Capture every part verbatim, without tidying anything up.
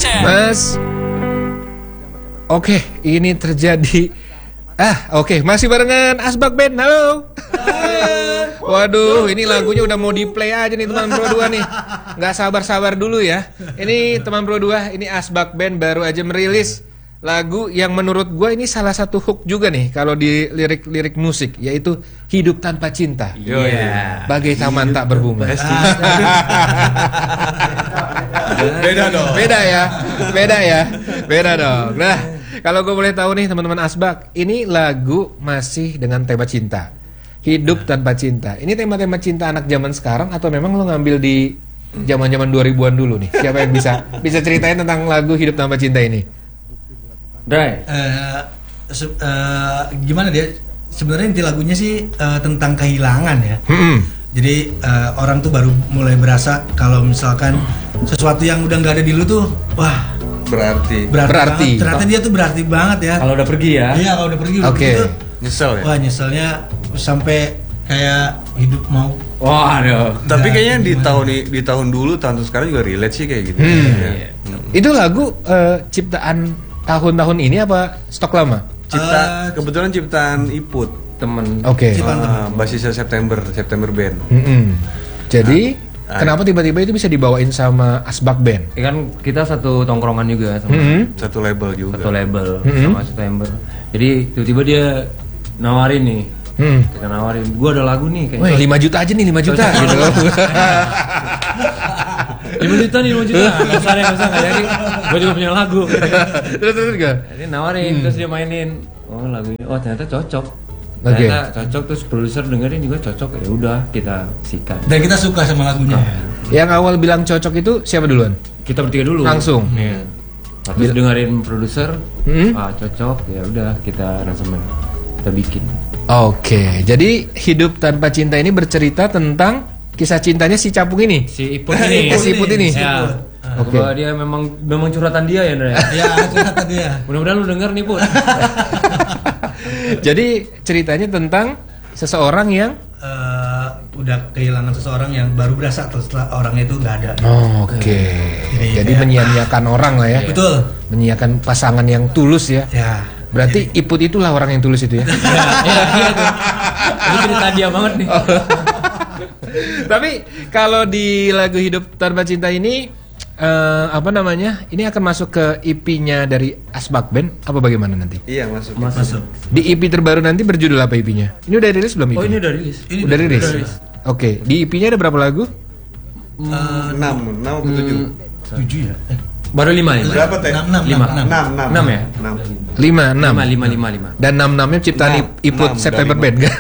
Mas. Oke, ini terjadi. Ah, oke, masih barengan Asbak Band. Halo. Waduh, ini lagunya udah mau di play aja nih teman Pro dua nih. Nggak sabar-sabar dulu ya. Ini teman Pro dua, ini Asbak Band baru aja merilis lagu yang menurut gue ini salah satu hook juga nih kalau di lirik-lirik musik, yaitu Hidup Tanpa Cinta. Iya. Yeah. Bagai taman tak berbunga. Beda dong. Beda ya. Beda ya. Beda dong. Nah, kalau gue boleh tahu nih teman-teman Asbak, ini lagu masih dengan tema cinta. Hidup Tanpa Cinta. Ini tema-tema cinta anak zaman sekarang atau memang lo ngambil di zaman-zaman dua ribuan dulu nih? Siapa yang bisa bisa ceritain tentang lagu Hidup Tanpa Cinta ini? Dry. Uh, uh, gimana dia? Sebenarnya inti lagunya sih uh, tentang kehilangan ya. Hmm. Jadi uh, orang tuh baru mulai berasa kalau misalkan sesuatu yang udah nggak ada di lu tuh, wah berarti. Berarti. berarti. Banget. Ternyata dia tuh berarti banget ya. Kalau udah pergi ya. Iya kalau udah pergi. Oke. Okay. Nyesel ya. Wah nyeselnya sampai kayak hidup mau. Wah, aduh. Tapi kayaknya di tahun di tahun dulu, tahun sekarang juga relate sih kayak gitu. Hmm. Ya. Hmm. Itu lagu uh, ciptaan tahun-tahun ini apa stok lama? Cipta, uh, kebetulan ciptaan Iput, temen. Oke. Okay. Uh, basisnya September, September Band. Mm-hmm. Jadi nah, kenapa tiba-tiba itu bisa dibawain sama Asbak Band? Ya kan kita satu tongkrongan juga sama mm-hmm. satu label juga. Satu label mm-hmm. sama September. Jadi tiba-tiba dia nawarin nih. Hmm. Kita nawarin, gua ada lagu nih kayaknya. Wah, lima juta aja nih, lima juta gitu. lima juta nih, lima juta. Enggak usah, enggak usah, enggak jadi. Gua juga punya lagu. Terus terus enggak? Jadi nawarin, hmm. terus dia mainin. Oh, lagunya. Oh, ternyata cocok. Okay. Ternyata cocok, terus produser dengerin juga cocok. Ya udah, kita sikat. Dan kita suka sama lagunya. Oh. Yang awal bilang cocok itu siapa duluan? Kita bertiga dulu. Langsung. Iya. Terus dengerin produser, hmm? ah cocok, ya udah kita aransemen. Kita bikin. Oke, jadi Hidup Tanpa Cinta ini bercerita tentang kisah cintanya si Capung ini. Si Iput ini. si Iput ini. Ya. Oke. Okay. Dia memang memang curhatan dia ya, Ndra. Iya, curhatan dia. Mudah-mudahan lu denger nih, Put. Jadi ceritanya tentang seseorang yang uh, udah kehilangan seseorang yang baru berasa setelah orangnya itu nggak ada. Oh, Oke. Okay. Jadi, jadi ya, menyia-nyiakan orang lah ya. Betul. Menyiakan pasangan yang tulus ya. Ya. Berarti jadi, Iput itulah orang yang tulus itu ya. Iya, iya, iya tuh. Ini cerita dia banget nih. Oh. Tapi kalau di lagu Hidup Tanpa Cinta ini uh, apa namanya? Ini akan masuk ke E P-nya dari Asbak Band apa bagaimana nanti? Iya, masuk. Masuk. Di E P terbaru nanti berjudul apa E P-nya? Ini udah rilis belum E P-nya? Oh, ini udah rilis. Ini udah rilis. Oke, okay. Di E P-nya ada berapa lagu? enam, enam atau tujuh? tujuh ya? Eh. Baru lima ya? Berapa teh? enam, lima, enam, enam, enam ya? enam, lima, enam, lima, lima, lima, lima. Dan enam enamnya ciptaan Iput September Band kan?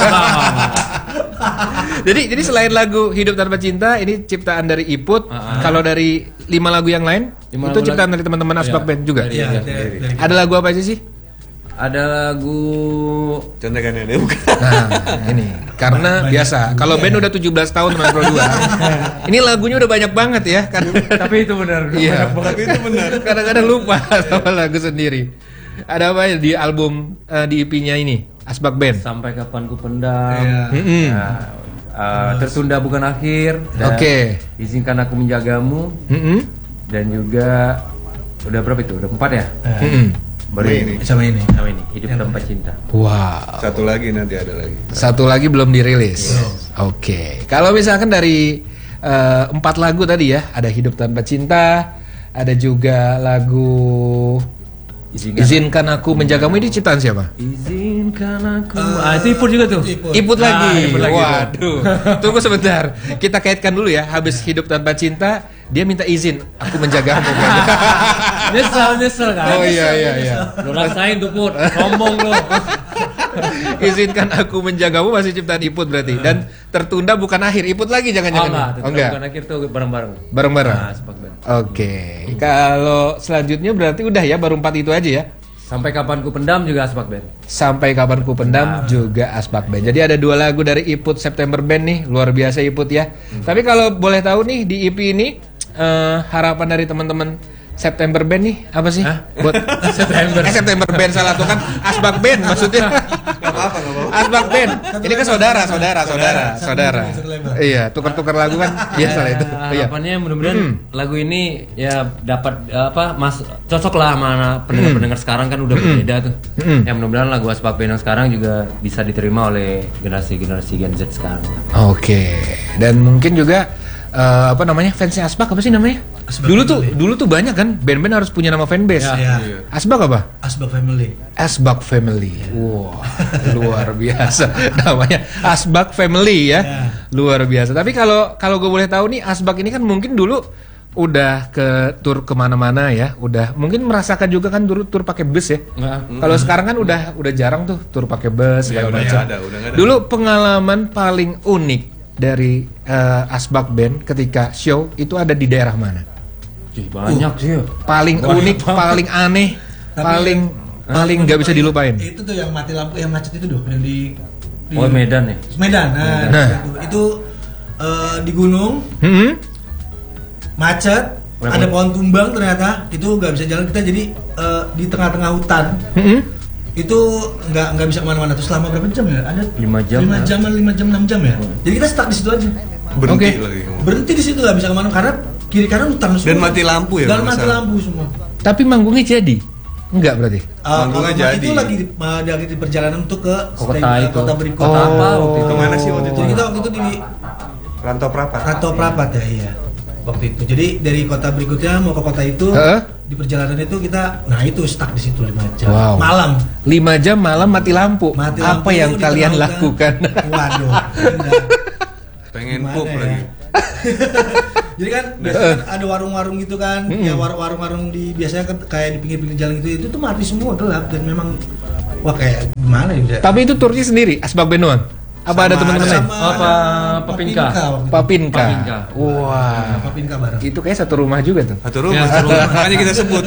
Jadi jadi selain lagu Hidup Tanpa Cinta ini ciptaan dari Iput. Uh-huh. Kalau dari lima lagu yang lain lima itu ciptaan lagu dari teman-teman Asbak Band juga. Iya, dari, dari, dari. Ada lagu apa aja sih? Ada lagu contekannya ada bukan? Nah, ini karena banyak biasa kalau band udah tujuh belas tahun teman Pro dua. Ini lagunya udah banyak banget ya kan. Tapi itu benar. Iya, tapi itu benar. Kadang-kadang lupa sama lagu sendiri. Ada apa ya di album uh, di E P-nya ini Asbak Band? Sampai Kapan Ku Pendam. Iya. Mm-hmm. Nah, uh, tertunda bukan akhir. Oke. Okay. Izinkan Aku Menjagamu. Mm-hmm. Dan juga udah berapa itu? Udah empat ya? Mm-hmm. Baru ini sama ini sama ini Hidup Tanpa Cinta. Wow. Satu lagi nanti ada lagi. Satu lagi belum dirilis. Yes. Oke. Okay. Kalau misalkan dari uh, empat lagu tadi ya, ada Hidup Tanpa Cinta, ada juga lagu Izinkan, Izinkan Aku Menjagamu, ini ciptaan siapa? Izinkan Aku. Uh, ah itu Iput juga tuh. Iput, Iput lagi. Ah, Iput lagi. Waduh. Tunggu sebentar. Kita kaitkan dulu ya. Habis Hidup Tanpa Cinta, dia minta izin aku menjagamu. Nyesel, nyesel kan? Oh iya iya iya. Lu rasain tuh Put, ngomong lu. Izinkan Aku Menjagamu masih ciptaan Iput berarti. Dan tertunda bukan akhir. Iput lagi jangan-jangan. Oh enggak, oh, enggak. Bukan akhir tuh bareng-bareng. Bareng-bareng. Nah, Oke. Okay. Kalau selanjutnya berarti udah ya baru empat itu aja ya. Sampai Kapan Ku Pendam juga Asbak Band. Sampai Kapan Ku Pendam nah. juga Asbak Band. Jadi ada dua lagu dari Iput September Band nih, luar biasa Iput ya. Hmm. Tapi kalau boleh tahu nih di E P ini uh, harapan dari teman-teman September Band nih apa sih? Hah? Buat September. Eh, September Band salah tuh kan Asbak Band maksudnya. Gak apa-apa, gak apa-apa. Asbak Band. Ini kan saudara, saudara, saudara, saudara. Iya, tukar-tukar lagu kan biasa lah itu. Iya. Harapannya mudah-mudahan lagu ini ya dapat apa mas cocok lah sama pendengar-pendengar sekarang kan udah berbeda tuh. Ya mudah-mudahan lagu Asbak Band yang sekarang juga bisa diterima oleh generasi-generasi Gen Z sekarang. Oke. Dan mungkin juga uh, apa namanya fansnya Asbak apa sih namanya? Asbak dulu tuh Family. dulu tuh banyak kan band-band harus punya nama fanbase. Ya. Iya. Asbak apa? Asbak Family. Asbak Family. Wah, luar biasa namanya Asbak Family ya. Ya. Luar biasa. Tapi kalau kalau gue boleh tahu nih Asbak ini kan mungkin dulu udah ke tur kemana-mana ya, udah mungkin merasakan juga kan dulu tur pakai bus ya. Kalau sekarang kan udah udah jarang tuh tur pakai bus Ya, segala udah macam. nggak ada, udah nggak ada. Dulu pengalaman paling unik dari eh, Asbak Band ketika show itu ada di daerah mana? Ih, banyak sih ya. Paling Banyak unik, banget. paling aneh, Tapi- paling paling nggak bisa dilupain. Itu tuh yang mati lampu, yang macet itu tuh, yang di, di Oh Medan ya. Medan. Nah, Nah. itu, itu eh, di gunung Hmm? macet, Berapa? ada pohon tumbang ternyata, itu nggak bisa jalan kita jadi eh, di tengah-tengah hutan. Hmm? Itu nggak nggak bisa kemana-mana. Terus selama berapa jam ya? Ada Lima jam, lima ya. jam, lima jam, enam jam ya. Jadi kita stuck di situ aja. Berhenti Oke. lagi. Berhenti di situ nggak bisa kemana karena kiri kanan hutan semua. Dan mati lampu ya, Dan kalau mati nggak salah. lampu semua. Tapi manggungnya jadi? Enggak berarti? Uh, Manggungnya kalau jadi. itu lagi di, uh, lagi di perjalanan untuk ke Kota stage, itu. kota berikut. Oh. Apa waktu itu? Kemana sih waktu itu? Jadi kita waktu itu di Rantau Prapat. Rantau Prapat ya, iya. Waktu itu. Jadi dari kota berikutnya mau ke kota itu, Heeh. di perjalanan itu kita, nah itu stuck di situ lima jam. Wow. Malam. lima jam malam mati lampu. Mati Apa lampu yang di kalian tengah lakukan? hutan. Waduh. indah. Pengen Gimana pup ya? lagi. Jadi kan biasanya kan ada warung-warung gitu kan, ya war- warung-warung di biasanya kan kayak di pinggir-pinggir jalan gitu, itu tuh mati semua gelap dan memang wah kayak gimana ya? bisa- Tapi itu turnya sendiri, Asbak Band doang? Apa ada Sama- teman-teman lain? sama Apa ada Papinka? waktu itu. Papinka. Papinka. Wah. Papinka bareng. Itu kayak satu rumah juga tuh. Satu rumah, Ya, satu rumah. Makanya kita sebut.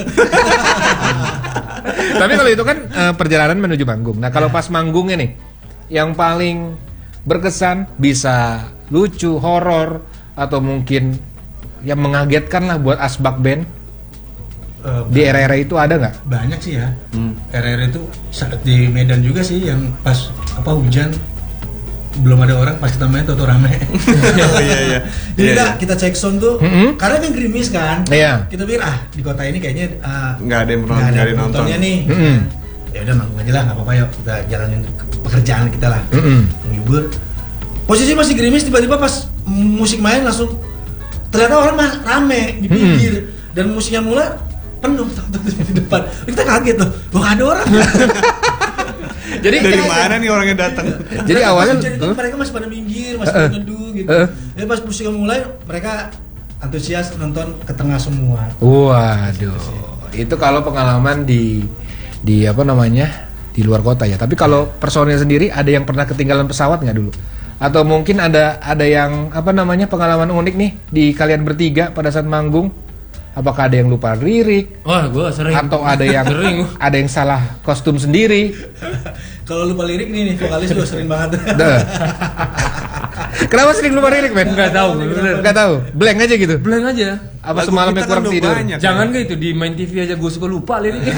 Tapi kalau itu kan eh, perjalanan menuju manggung. Nah, kalau pas manggungnya nih, yang paling berkesan bisa lucu, horor, atau mungkin yang mengagetkan lah buat Asbak Band Eh, di era-era itu ada nggak? banyak sih ya. Hmm. Era-era itu saat di Medan juga sih yang pas apa hujan belum ada orang pas kita main tuh rame. Oh iya iya. Jadi Iya, kita, iya. kita cek sound tuh Mm-mm. karena kan gerimis kan. Iya. Kita pikir ah di kota ini kayaknya ah, Nggak ada yang nggak nonton, nggak ada yang penontonnya nonton. nih. Mm-mm. Ya udah manggung aja lah, nggak apa-apa yuk kita jalanin pekerjaan kita lah. Mm-mm. Menghibur. Posisi masih gerimis, tiba-tiba pas musik main langsung ternyata orang mah rame di pinggir dan musiknya mulai penuh di depan. Kita kaget tuh, wah nggak ada orang. Jadi Dari mana nih orangnya datang? Jadi awalnya Jadi tuh huh? mereka masih pada minggir, masih Uh-uh. pada neduh gitu. Uh-uh. Jadi pas musiknya mulai, mereka antusias nonton ke tengah semua. Waduh, itu kalau pengalaman di di apa namanya di luar kota ya. Tapi kalau personil sendiri ada yang pernah ketinggalan pesawat nggak dulu? Atau mungkin ada ada yang apa namanya pengalaman unik nih di kalian bertiga pada saat manggung? Apakah ada yang lupa lirik? Wah, gua sering. Atau ada yang Sering. ada yang salah kostum sendiri? Kalau lupa lirik nih, nih vokalis juga sering banget. Duh. Kenapa sering lupa lirik, men? Nggak tahu, bener. Nggak tahu. Blank aja gitu. Blank aja. Apa Lagu semalamnya kita kan kurang udah tidur? banyak. Jangan gak itu di main T V aja gue suka lupa liriknya.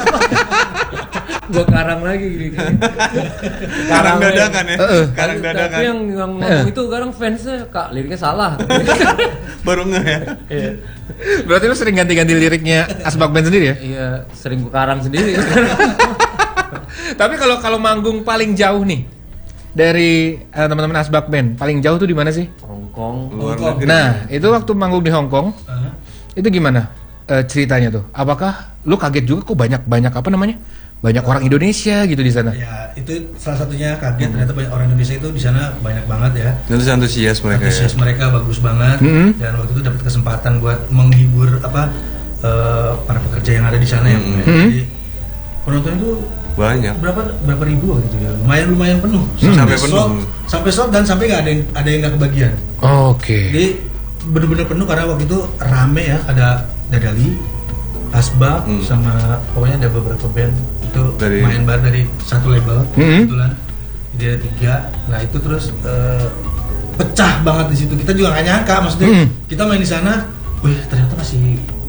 Gua karang lagi gitu. Karang dadakan ya. Heeh. Karang Tapi dadakan. yang yang ngomong itu sekarang fansnya kak liriknya salah. Baru nge ya. Berarti lu sering ganti-ganti liriknya Asbak Band sendiri ya? Iya, sering gua karang sendiri. Tapi kalau kalau manggung paling jauh nih dari eh, teman-teman Asbak Band, paling jauh tuh di mana sih? Hongkong. Luar Hongkong. negeri. Nah, itu waktu manggung di Hong Kong, Hah? itu gimana eh, ceritanya tuh? Apakah lu kaget juga kok banyak-banyak apa namanya? Banyak orang Indonesia gitu di sana? Ya itu salah satunya kaget ternyata banyak orang Indonesia itu di sana banyak banget ya. Terus antusias mereka ya. Antusias mereka bagus banget Mhm. dan waktu itu dapat kesempatan buat menghibur apa eh, para pekerja yang ada di sana ya. Mhm. Jadi penonton itu Banyak. berapa berapa ribu waktu itu ya, lumayan lumayan penuh Hmm. Sampai penuh. slot, sampai slot dan sampai nggak ada yang ada yang nggak kebagian. Oke. Jadi bener-bener penuh karena waktu itu rame ya, ada Dadali, Asbak, Hmm. sama pokoknya ada beberapa band itu Dari- main bar dari satu label Hmm. kebetulan. Jadi ada tiga. Nah itu terus eh, pecah banget di situ. Kita juga nggak nyangka, maksudnya Hmm. kita main di sana, wih ternyata masih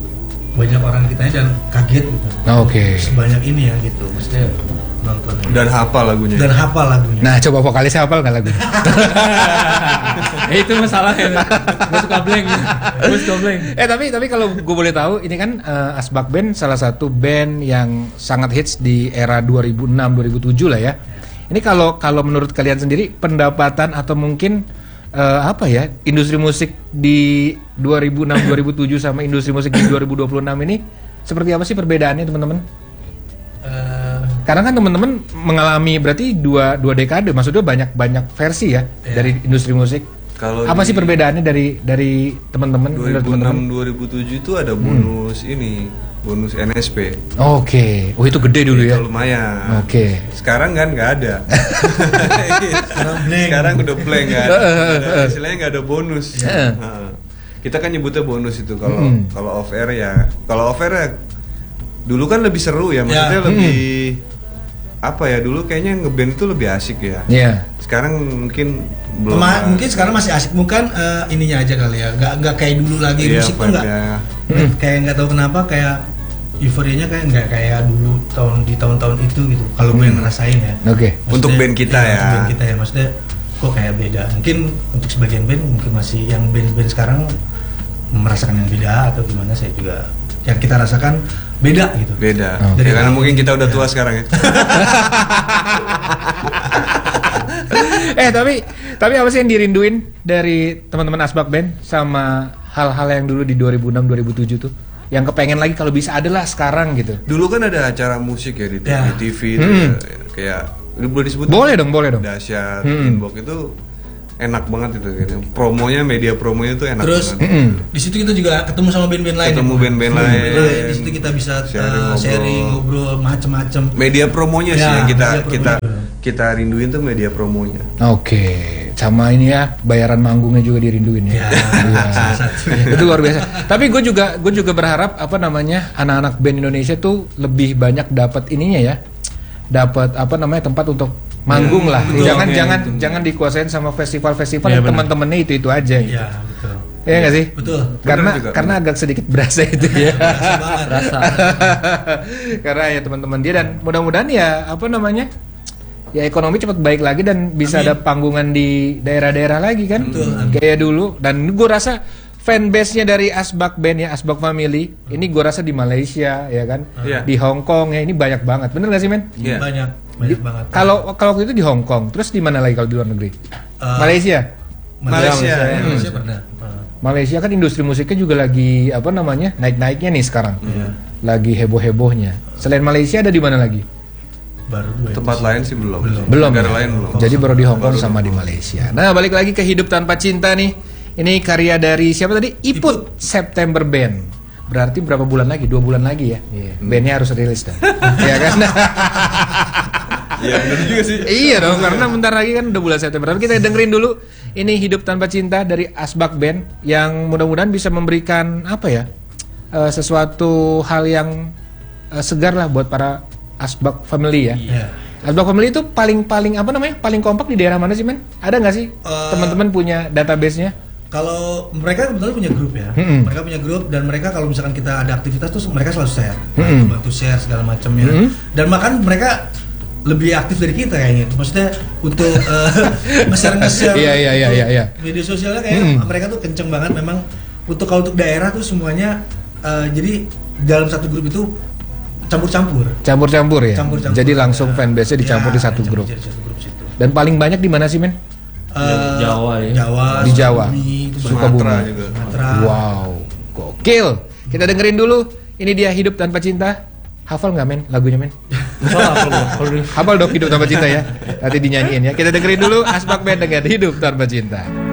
banyak orang ditanya dan kaget gitu. Oke. Okay. Sebanyak ini ya gitu, maksudnya nonton. Dan hafal lagunya. Dan hafal lagunya. Nah, coba vokalisnya hafal nggak lagu? Eh, itu masalahnya. Gue suka blank. Gue suka blank. Eh tapi tapi kalau gue boleh tahu, ini kan uh, Asbak Band salah satu band yang sangat hits di era dua ribu enam dua ribu tujuh lah ya. Ini kalau kalau menurut kalian sendiri pendapatan atau mungkin uh, apa ya, industri musik di dua ribu enam dua ribu tujuh sama industri musik di dua ribu dua puluh enam ini seperti apa sih perbedaannya teman-teman? Uh, Karena kan teman-teman mengalami berarti dua dua dekade, maksudnya banyak banyak versi ya Iya. dari industri musik. Kalau Apa di sih perbedaannya dari dari teman-teman? dua menurut ribu enam teman-teman? dua ribu tujuh itu ada bonus ini, bonus N S P. Oke, oh itu gede dulu ya. Itu lumayan. Oke. Sekarang kan nggak ada. Sekarang blank. Sekarang udah blank kan. Ada, istilahnya nggak ada bonus. Iya. Nah, kita kan nyebutnya bonus itu kalau Mm. kalau off air ya. Kalau off air ya dulu kan lebih seru ya, maksudnya Ya. lebih apa ya, dulu kayaknya ngeband itu lebih asik ya. Iya. Sekarang mungkin belum. Ma- mungkin sekarang masih asik, bukan eh, ininya aja kali ya, nggak nggak kayak dulu lagi. Iya, Musik tuh nggak vibe-nya. nggak- kayak nggak tahu kenapa kayak euforianya kayak nggak kayak dulu tahun di tahun-tahun itu gitu. Kalau gue yang ngerasain ya. Oke. Maksudnya- Untuk band kita iya, ya. untuk band kita ya, maksudnya kok kayak beda. Mungkin untuk sebagian band mungkin masih yang band-band sekarang merasakan yang beda atau gimana, saya juga yang kita rasakan beda gitu. Beda. Oke. Ya, karena mungkin kita udah Iya. tua sekarang ya. eh tapi tapi apa sih yang dirinduin dari teman-teman Asbak Band sama hal-hal yang dulu di dua ribu enam dua ribu tujuh tuh? Yang kepengen lagi kalau bisa ada lah sekarang gitu. Dulu kan ada acara musik ya di, Ya. di T V itu Hmm. ya, kayak boleh disebut Boleh dong, boleh dong. Dahsyat, Hmm. Inbox itu enak banget itu gitu. Promonya, media promonya tuh enak Terus banget. Mm-mm. di situ kita juga ketemu sama band-band lain. Ketemu ya, band-band Ketemu lain. band-band Di situ kita bisa Sharing, sharing, ngobrol. sharing ngobrol macem-macem. Media promonya sih Ya, yang kita media promonya kita juga. kita rinduin tuh media promonya. Oke, sama ini ya bayaran manggungnya juga dirinduin ya. Ya, Iya. salah satu ya. Itu luar biasa. Tapi gue juga gue juga berharap apa namanya anak-anak band Indonesia tuh lebih banyak dapat ininya ya, dapat apa namanya tempat untuk manggung lah. betul. jangan Ya, jangan betul. jangan dikuasain sama festival-festival Ya, yang benar. teman-temannya itu itu aja. Gitu. Iya, betul. Iya nggak sih? Betul. Karena juga, karena agak sedikit berasa itu ya. Berasa banget. Rasa. Karena ya teman-teman dia dan mudah-mudahan ya apa namanya ya ekonomi cepat baik lagi dan bisa Amin. ada panggungan di daerah-daerah lagi kan Betul, amin. kayak dulu. Dan gue rasa fanbase-nya dari Asbak Band ya, Asbak Family ini gue rasa di Malaysia ya kan, Iya. di Hong Kong ya, ini banyak banget, bener gak sih men? Iya. Banyak, banyak Di- banget. Kalau kalau waktu itu di Hong Kong, terus di mana lagi kalau di luar negeri? Eh, Malaysia. Malaysia. Malaysia, Hmm. Malaysia pernah. Eh, Malaysia kan industri musiknya juga lagi apa namanya naik-naiknya nih sekarang, lagi heboh-hebohnya. Selain Malaysia ada di mana lagi? Baru dua. Tempat lain sih belum. Belum. Belum. Negara ya? lain belum. Jadi baru di Hong Kong Baru sama di Malaysia. Nah balik lagi ke Hidup Tanpa Cinta nih. Ini karya dari siapa tadi? Iput, September Band. Berarti berapa bulan lagi? Dua bulan lagi ya. Bandnya harus rilis dah. Iya kan? Iya, benar juga sih. Iya dong, karena bentar lagi kan udah bulan September. Tapi kita dengerin dulu ini Hidup Tanpa Cinta dari Asbak Band yang mudah-mudahan bisa memberikan apa ya? eh, sesuatu hal yang eh, segar lah buat para Asbak Family ya. Iya. Asbak Family itu paling-paling apa namanya? Paling kompak di daerah mana sih, men? Ada nggak sih Eh, teman-teman punya database-nya? Kalau mereka kebetulan punya grup ya, Mm-mm. mereka punya grup dan mereka kalau misalkan kita ada aktivitas tuh mereka selalu share, Mm-mm. bantu share segala macamnya. Mm-mm. Dan bahkan mereka lebih aktif dari kita kayaknya. Maksudnya untuk eh, nge-share nge-share Iya, iya, iya, untuk iya, iya. media sosialnya kayak Mm. mereka tuh kenceng banget memang. Untuk kalau untuk daerah tuh semuanya eh, jadi dalam satu grup itu campur-campur. Campur-campur ya. Campur-campur. Jadi langsung Ya. fanbase-nya dicampur Ya, di satu dicampur grup. jadi satu grup situ. Dan paling banyak di mana sih, men? Eh, Jawa ya. Jawa, Di Jawa. Sukabumi, terus Sukabumi. Sumatera juga. Sumatera. Wow, gokil. Kita dengerin dulu. Ini dia Hidup Tanpa Cinta. Hafal nggak, men? Lagunya, men? Hafal dong Hidup Tanpa Cinta ya. Nanti dinyanyiin ya. Kita dengerin dulu Asbak Band dengan Hidup Tanpa Cinta.